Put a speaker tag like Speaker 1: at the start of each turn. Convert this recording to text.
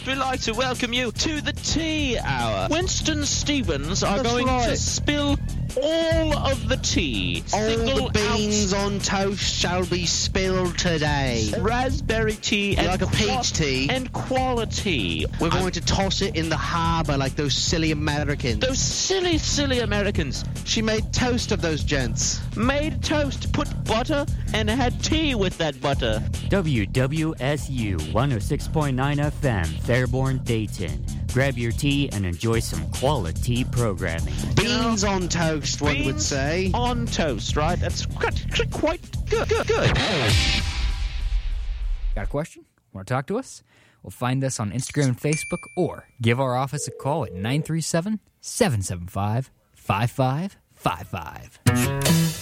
Speaker 1: we'd like to welcome you to the tea hour. Winston Stevens are going to spill all of the tea.
Speaker 2: All the beans on toast shall be spilled today.
Speaker 1: Raspberry tea and
Speaker 2: like a peach tea.
Speaker 1: And quality.
Speaker 2: We're going to toss it in the harbour like those silly Americans.
Speaker 1: Those silly, silly Americans.
Speaker 2: She made toast of those gents.
Speaker 1: Made toast, put butter, and had tea with that butter.
Speaker 3: WWSU 106.9 FM, Fairborn, Dayton. Grab your tea and enjoy some quality programming.
Speaker 2: Beans on toast, one would say.
Speaker 1: On toast, right? That's quite good.
Speaker 4: Got a question? Want to talk to us? Well, find us on Instagram and Facebook or give our office a call at 937-775-5555.